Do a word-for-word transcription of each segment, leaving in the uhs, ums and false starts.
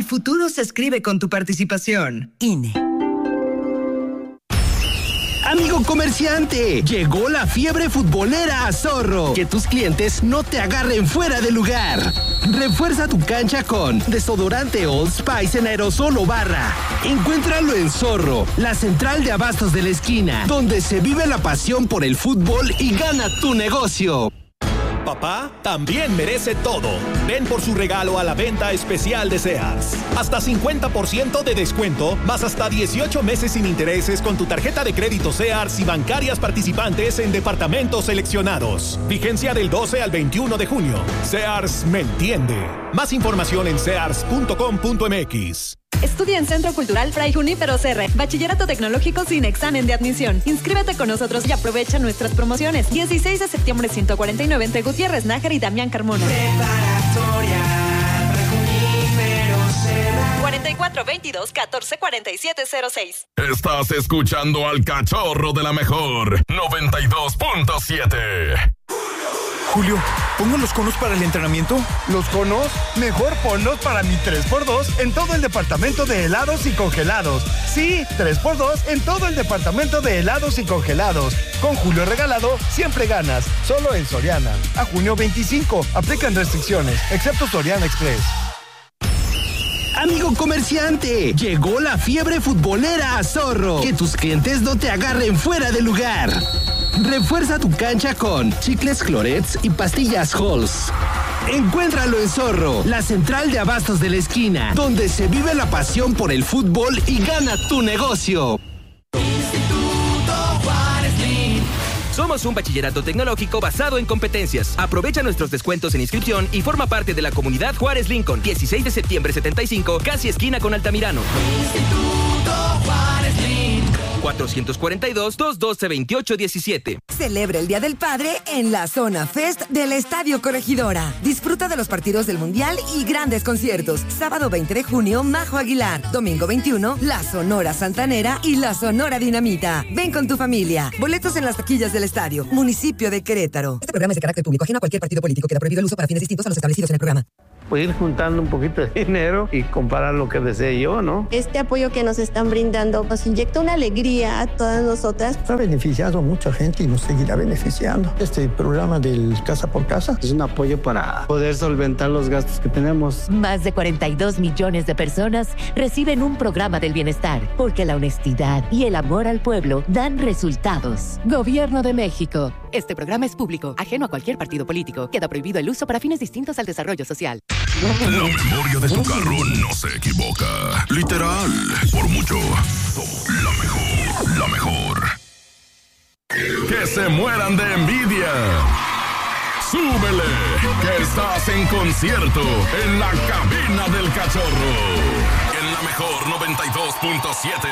futuro se escribe con tu participación. I N E. Amigo comerciante, llegó la fiebre futbolera a Zorro. Que tus clientes no te agarren fuera de lugar. Refuerza tu cancha con desodorante Old Spice en aerosol o barra. Encuéntralo en Zorro, la central de abastos de la esquina, donde se vive la pasión por el fútbol y gana tu negocio. Papá también merece todo. Ven por su regalo a la venta especial de Sears. Hasta cincuenta por ciento de descuento, más hasta dieciocho meses sin intereses con tu tarjeta de crédito Sears y bancarias participantes en departamentos seleccionados. Vigencia del doce al veintiuno de junio. Sears me entiende. Más información en sears punto com punto m x. Estudia en Centro Cultural Fray Junípero Serra. Bachillerato tecnológico sin examen de admisión. Inscríbete con nosotros y aprovecha nuestras promociones. dieciséis de septiembre ciento cuarenta y nueve entre Gutiérrez Nájera y Damián Carmona. Preparatoria Fray Junípero Serra. cuarenta y cuatro veintidós catorce cuarenta y siete cero seis. Estás escuchando al Cachorro de la Mejor noventa y dos punto siete. Julio, ¿pongo los conos para el entrenamiento? ¿Los conos? Mejor ponlos para mi tres por dos en todo el departamento de helados y congelados. Sí, tres por dos en todo el departamento de helados y congelados. Con Julio regalado, siempre ganas. Solo en Soriana. A junio veinticinco. Aplican restricciones, excepto Soriana Express. Amigo comerciante, llegó la fiebre futbolera a Zorro. Que tus clientes no te agarren fuera de lugar. Refuerza tu cancha con chicles Clorets y pastillas Halls. Encuéntralo en Zorro, la central de abastos de la esquina, donde se vive la pasión por el fútbol y gana tu negocio. Somos un bachillerato tecnológico basado en competencias. Aprovecha nuestros descuentos en inscripción y forma parte de la comunidad Juárez Lincoln. dieciséis de septiembre setenta y cinco, casi esquina con Altamirano. Instituto Juárez Lincoln. cuatrocientos cuarenta y dos, doscientos doce, veintiocho diecisiete. Celebra el Día del Padre en la Zona Fest del Estadio Corregidora. Disfruta de los partidos del Mundial y grandes conciertos. Sábado veinte de junio, Majo Aguilar. Domingo veintiuno, la Sonora Santanera y la Sonora Dinamita. Ven con tu familia. Boletos en las taquillas del estadio. Municipio de Querétaro. Este programa es de carácter público, ajeno a cualquier partido político. Queda prohibido el uso para fines distintos a los establecidos en el programa. Pues ir juntando un poquito de dinero y comprar lo que desee yo, ¿no? Este apoyo que nos están brindando nos inyecta una alegría a todas nosotras. Ha beneficiado a mucha gente y nos seguirá beneficiando. Este programa del Casa por Casa es un apoyo para poder solventar los gastos que tenemos. Más de cuarenta y dos millones de personas reciben un programa del bienestar, porque la honestidad y el amor al pueblo dan resultados. Gobierno de México. Este programa es público, ajeno a cualquier partido político. Queda prohibido el uso para fines distintos al desarrollo social. La memoria de tu carro no se equivoca. Literal, por mucho. La mejor, la mejor. Que se mueran de envidia. Súbele, que estás en concierto en la cabina del Cachorro. En la mejor noventa y dos punto siete.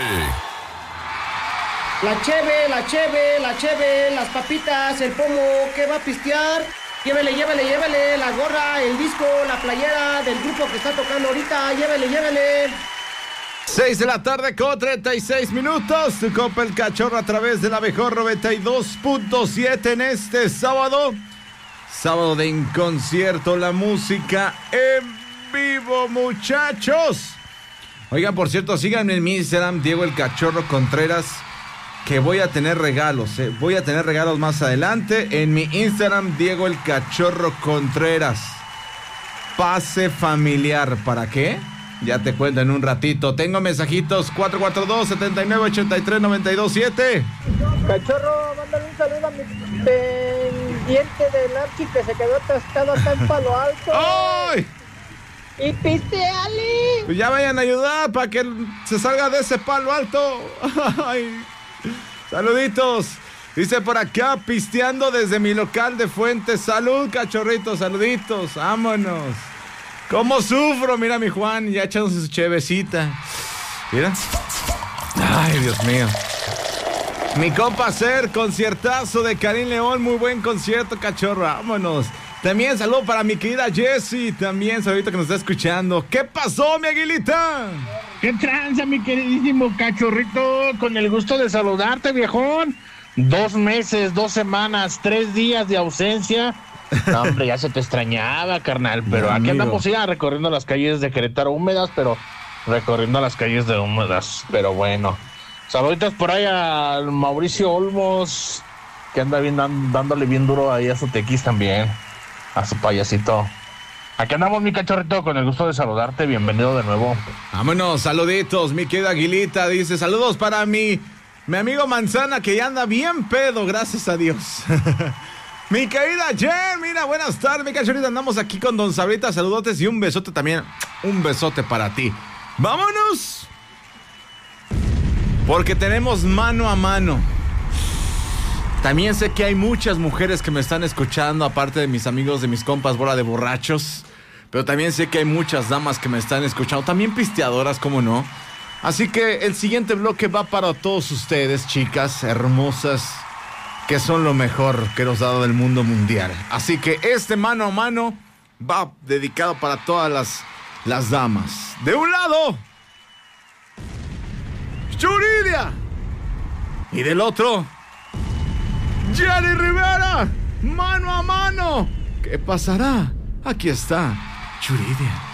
La cheve, la cheve, la cheve, las papitas, el pomo, ¿qué va a pistear? Llévele, llévele, llévele la gorra, el disco, la playera del grupo que está tocando ahorita. Llévele, llévele. seis de la tarde con treinta y seis minutos. Tu copa el Cachorro a través de la mejor noventa y dos punto siete en este sábado. Sábado de En Concierto, la música en vivo, muchachos. Oigan, por cierto, síganme en mi Instagram, Diego el Cachorro Contreras, que voy a tener regalos, eh. voy a tener regalos más adelante en mi Instagram, Diego el Cachorro Contreras. Pase familiar, ¿para qué? Ya te cuento en un ratito. Tengo mensajitos cuatro cuatro dos, siete nueve, ocho tres, nueve dos siete. Cachorro, mándale un saludo a mi pendiente del Archi que se quedó atascado acá en Palo Alto. ¡Ay! Y pisteale. Pues ya vayan a ayudar para que se salga de ese Palo Alto. Ay. Saluditos. Dice por acá, pisteando desde mi local de Fuentes. Salud, cachorritos, saluditos. Vámonos. ¿Cómo sufro? Mira mi Juan, ya echándose su chevecita. Mira. Ay, Dios mío. Mi compa Ser, conciertazo de Karim León. Muy buen concierto, cachorro. Vámonos. También saludo para mi querida Jessie. También saludito que nos está escuchando. ¿Qué pasó, mi aguilita? ¿Qué tranza, mi queridísimo cachorrito? Con el gusto de saludarte, viejón. Dos meses, dos semanas, tres días de ausencia. No, hombre, ya se te extrañaba, carnal, pero aquí andamos ya recorriendo las calles de Querétaro húmedas, pero recorriendo las calles de húmedas, pero bueno. Saluditos por ahí al Mauricio Olmos, que anda bien dan, dándole bien duro ahí a su tequis también, a su payasito. Aquí andamos, mi cachorrito, con el gusto de saludarte, bienvenido de nuevo. Vámonos, saluditos, mi querida Aguilita, dice, saludos para mi, mi amigo Manzana, que ya anda bien pedo, gracias a Dios. Mi querida Jen, mira, buenas tardes, mi cachorrito, andamos aquí con Don Sabrita, saludotes y un besote también, un besote para ti. ¡Vámonos! Porque tenemos mano a mano. También sé que hay muchas mujeres que me están escuchando, aparte de mis amigos, de mis compas, bola de borrachos. Pero también sé que hay muchas damas que me están escuchando, también pisteadoras, ¿cómo no? Así que el siguiente bloque va para todos ustedes, chicas hermosas, que son lo mejor que nos ha dado el mundo mundial. Así que este mano a mano va dedicado para todas las, las damas. De un lado, Yuridia. Y del otro, Jenny Rivera. Mano a mano. ¿Qué pasará? Aquí está Yuridia.